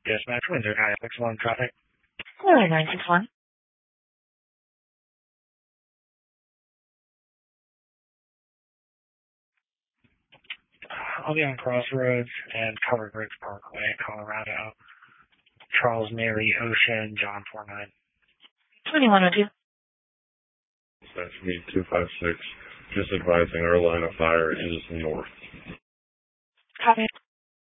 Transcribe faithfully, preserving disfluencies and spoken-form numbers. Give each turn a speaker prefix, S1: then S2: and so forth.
S1: Dispatch, Windsor nine six one traffic.
S2: Hello, nine six one.
S1: I'll be on Crossroads and Covered Bridge Parkway, Colorado. Charles Mary Ocean, John four nine.
S2: twenty-one oh two.
S3: Dispatch me two five six. Just advising our line of fire is north.
S2: Copy.